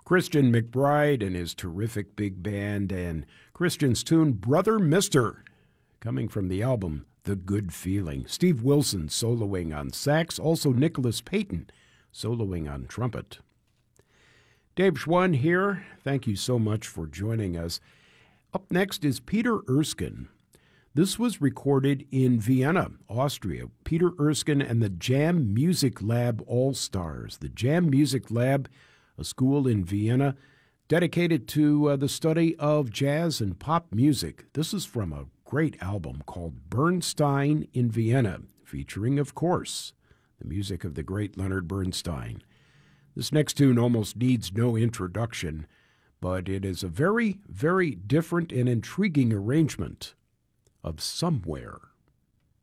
Christian McBride and his terrific big band, and Christian's tune Brother Mister, coming from the album The Good Feeling. Steve Wilson soloing on sax, also Nicholas Payton soloing on trumpet. Dave Schwann here. Thank you so much for joining us. Up next is Peter Erskine. This was recorded in Vienna, Austria. Peter Erskine and the Jam Music Lab All-Stars. The Jam Music Lab, a school in Vienna dedicated to the study of jazz and pop music. This is from a great album called Bernstein in Vienna, featuring, of course, the music of the great Leonard Bernstein. This next tune almost needs no introduction, but it is a very, very different and intriguing arrangement of Somewhere.